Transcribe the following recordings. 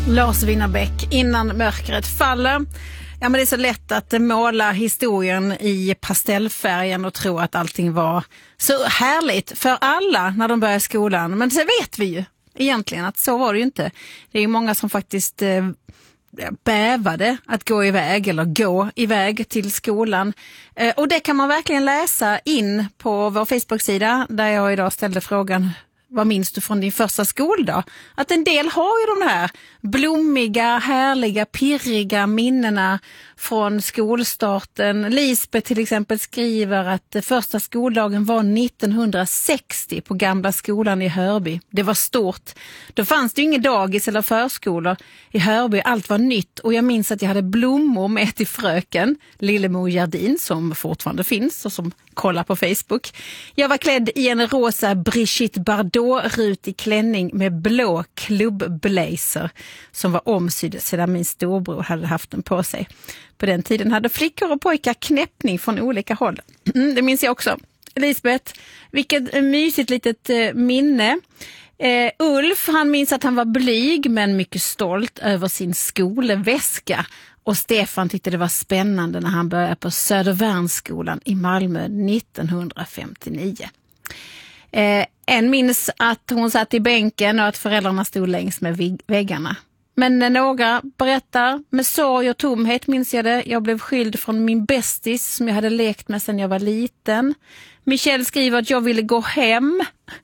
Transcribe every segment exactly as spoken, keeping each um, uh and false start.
Lars Winnerbäck, Innan mörkret faller. Ja, men det är så lätt att måla historien i pastellfärgen och tro att allting var så härligt för alla när de börjar skolan. Men så vet vi ju egentligen att så var det ju inte. Det är ju många som faktiskt eh, bävade att gå iväg eller gå iväg till skolan. Eh, och det kan man verkligen läsa in på vår Facebook-sida där jag idag ställde frågan: vad minns du från din första skoldag? Att en del har ju de här blommiga, härliga, pirriga minnena från skolstarten. Lisbeth till exempel skriver att första skoldagen var nittonhundrasextio på Gamla skolan i Hörby. Det var stort. Då fanns det ju ingen dagis eller förskolor i Hörby. Allt var nytt och jag minns att jag hade blommor med till fröken Lillemor Jardin som fortfarande finns och som kollar på Facebook. Jag var klädd i en rosa Brigitte Bardot-rutig klänning med blå klubbblazer som var omsydd sedan min storbror hade haft den på sig. På den tiden hade flickor och pojkar knäppning från olika håll. Mm, det minns jag också. Elisabeth, vilket mysigt litet eh, minne. Eh, Ulf, han minns att han var blyg men mycket stolt över sin skolväska. Och Stefan tyckte det var spännande när han började på Södervärnsskolan i Malmö nittonhundrafemtionio. Eh, en minns att hon satt i bänken och att föräldrarna stod längs med väggarna. Men några berättar, med sorg och tomhet minns jag det. Jag blev skild från min bästis som jag hade lekt med sedan jag var liten. Michelle skriver att jag ville gå hem.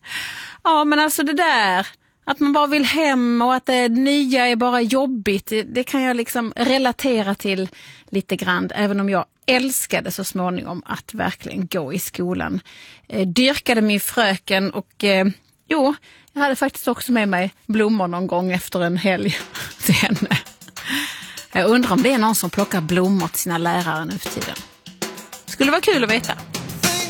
Ja, men alltså det där, att man bara vill hem och att det nya är bara jobbigt, det, det kan jag liksom relatera till lite grann. Även om jag älskade så småningom att verkligen gå i skolan. Eh, dyrkade min fröken och eh, jo, jag hade faktiskt också med mig blommor någon gång efter en helg till henne. Jag undrar om det är någon som plockar blommor till sina lärare nu för tiden. Skulle vara kul att veta.